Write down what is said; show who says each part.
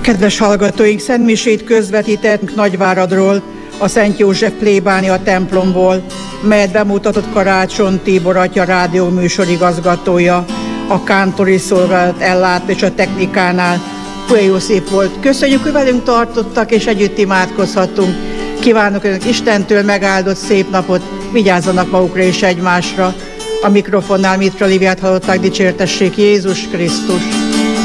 Speaker 1: Kedves hallgatóink, szentmisét közvetítettünk Nagyváradról, a Szent József plébánia templomból, melyet bemutatott Karácsony Tibor atya rádióműsor igazgatója, a kántori szolgálat ellátó és a technikánál. Olyan jó szép volt. Köszönjük, hogy velünk tartottak, és együtt imádkozhatunk. Kívánok önök Istentől megáldott szép napot, vigyázzanak magukra és egymásra. A mikrofonnál Mitra Liviát hallották, dicsértessék Jézus Krisztus.